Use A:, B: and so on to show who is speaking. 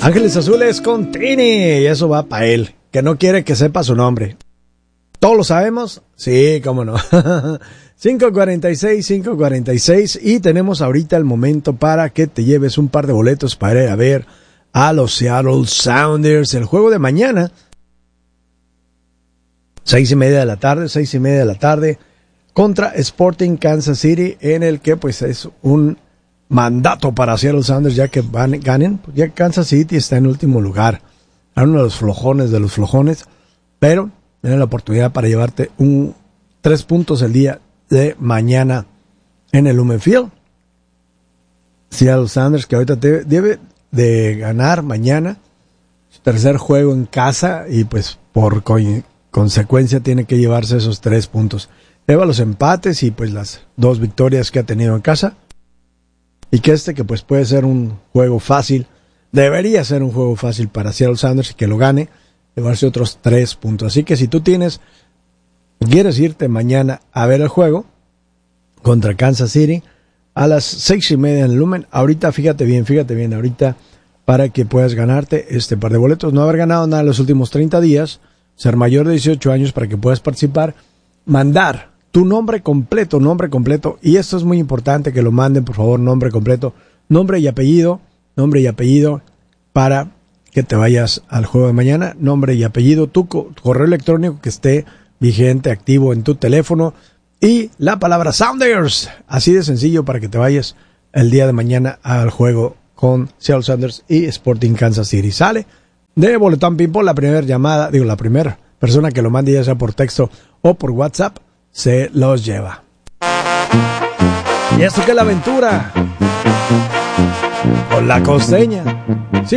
A: Ángeles Azules con Tini, y eso va para él, que no quiere que sepa su nombre. ¿Todos lo sabemos? Sí, cómo no. 5:46, y tenemos ahorita el momento para que te lleves un par de boletos para ir a ver a los Seattle Sounders. El juego de mañana, 6:30 de la tarde, contra Sporting Kansas City, en el que pues es un mandato para Seattle Sounders ya que ganen, ya que Kansas City está en último lugar, a uno de los flojones, pero tienen la oportunidad para llevarte 3 puntos el día de mañana en el Lumen Field. Seattle Sounders, que ahorita debe de ganar mañana su tercer juego en casa, y pues por consecuencia tiene que llevarse esos 3 puntos. Lleva los empates y pues las 2 victorias que ha tenido en casa, y que que pues puede ser un juego fácil, debería ser un juego fácil para Seattle Sounders, y que lo gane, llevarse otros 3 puntos. Así que si tú quieres irte mañana a ver el juego contra Kansas City a las 6:30 en el Lumen, ahorita fíjate bien, ahorita, para que puedas ganarte este par de boletos, no haber ganado nada en los últimos 30 días, ser mayor de 18 años para que puedas participar, mandar tu nombre completo, y esto es muy importante que lo manden, por favor, nombre completo, nombre y apellido, para que te vayas al juego de mañana, nombre y apellido, tu correo electrónico que esté vigente, activo en tu teléfono, y la palabra Sounders, así de sencillo, para que te vayas el día de mañana al juego con Seattle Sounders y Sporting Kansas City. Sale de Boletón Ping-Pong, la primera persona que lo mande, ya sea por texto o por WhatsApp, se los lleva. Y esto que es la aventura con la costeña.